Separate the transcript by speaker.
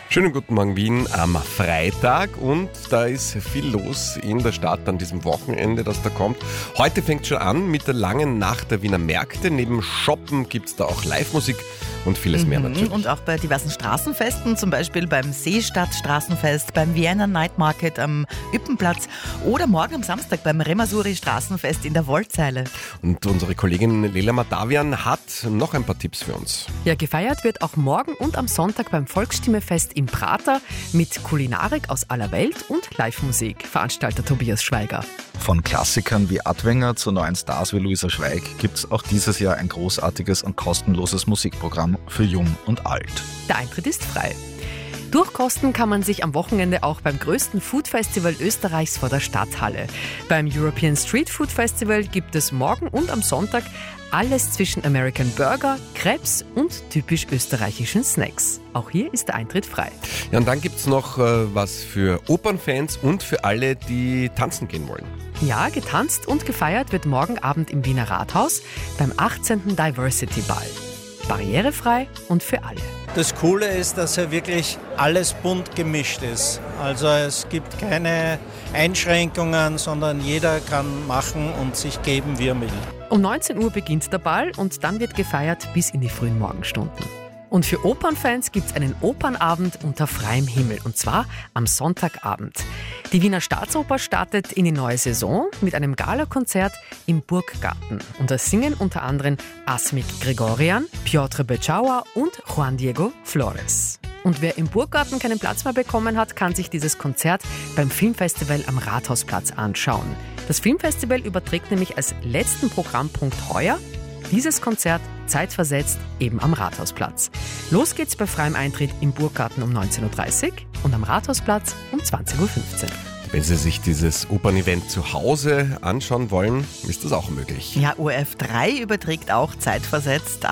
Speaker 1: Schönen guten Morgen Wien am Freitag und da ist viel los in der Stadt an diesem Wochenende, das da kommt. Heute fängt schon an mit der langen Nacht der Wiener Märkte. Neben Shoppen gibt es da auch Live-Musik und vieles mehr natürlich.
Speaker 2: Und auch bei diversen Straßenfesten, zum Beispiel beim Seestadt-Straßenfest, beim Vienna Night Market am Yppenplatz oder morgen am Samstag beim Remasuri-Straßenfest in der Wollzeile.
Speaker 1: Und unsere Kollegin Lela Madavian hat noch ein paar Tipps für uns.
Speaker 3: Ja, gefeiert wird auch morgen und am Sonntag beim Volksstimmefest im Prater mit Kulinarik aus aller Welt und Live-Musik. Veranstalter Tobias Schweiger.
Speaker 4: Von Klassikern wie Adwenger zu neuen Stars wie Luisa Schweig gibt es auch dieses Jahr ein großartiges und kostenloses Musikprogramm für Jung und Alt.
Speaker 3: Der Eintritt ist frei. Durchkosten kann man sich am Wochenende auch beim größten Food-Festival Österreichs vor der Stadthalle. Beim European Street Food Festival gibt es morgen und am Sonntag alles zwischen American Burger, Crepes und typisch österreichischen Snacks. Auch hier ist der Eintritt frei.
Speaker 1: Ja, und dann gibt es noch was für Opernfans und für alle, die tanzen gehen wollen.
Speaker 3: Ja, getanzt und gefeiert wird morgen Abend im Wiener Rathaus beim 18. Diversity Ball. Barrierefrei und für alle.
Speaker 5: Das Coole ist, dass ja wirklich alles bunt gemischt ist. Also es gibt keine Einschränkungen, sondern jeder kann machen und sich geben, wie er will.
Speaker 3: Um 19 Uhr beginnt der Ball und dann wird gefeiert bis in die frühen Morgenstunden. Und für Opernfans gibt es einen Opernabend unter freiem Himmel, und zwar am Sonntagabend. Die Wiener Staatsoper startet in die neue Saison mit einem Galakonzert im Burggarten. Und da singen unter anderem Asmik Gregorian, Piotr Beczała und Juan Diego Flores. Und wer im Burggarten keinen Platz mehr bekommen hat, kann sich dieses Konzert beim Filmfestival am Rathausplatz anschauen. Das Filmfestival überträgt nämlich als letzten Programmpunkt heuer dieses Konzert zeitversetzt eben am Rathausplatz. Los geht's bei freiem Eintritt im Burggarten um 19.30 Uhr und am Rathausplatz um 20.15 Uhr.
Speaker 1: Wenn Sie sich dieses Opernevent zu Hause anschauen wollen, ist das auch möglich.
Speaker 2: Ja, ORF 3 überträgt auch zeitversetzt.